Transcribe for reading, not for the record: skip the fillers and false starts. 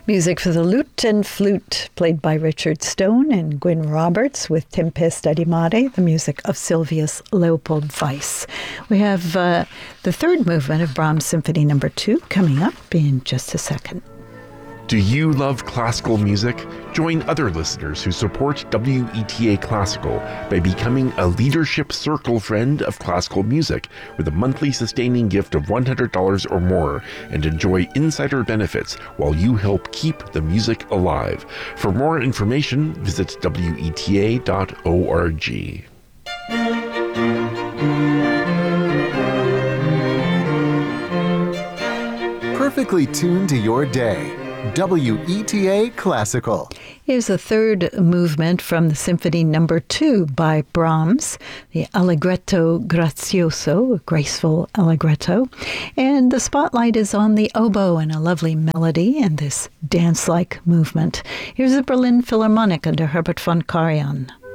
Music for the lute and flute, played by Richard Stone and Gwyn Roberts, with Tempesta di Mare, the music of Sylvius Leopold Weiss. We have the third movement of Brahms Symphony No. 2 coming up in just a second. Do you love classical music? Join other listeners who support WETA Classical by becoming a Leadership Circle friend of classical music with a monthly sustaining gift of $100 or more, and enjoy insider benefits while you help keep the music alive. For more information, visit WETA.org. Perfectly tuned to your day. WETA Classical. Here's a third movement from the Symphony No. 2 by Brahms, the Allegretto Grazioso, a graceful allegretto. And the spotlight is on the oboe and a lovely melody and this dance-like movement. Here's the Berlin Philharmonic under Herbert von Karajan.